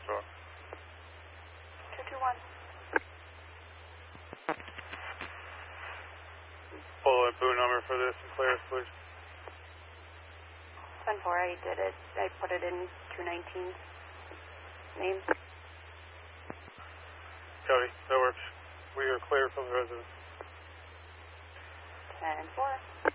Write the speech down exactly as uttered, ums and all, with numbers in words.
Foxtrot. two two one. Bullet boot number for this and clear, please. ten four, I did it. I put it in two nineteen. Name. Cody, that works. We are clear for the resident. ten four.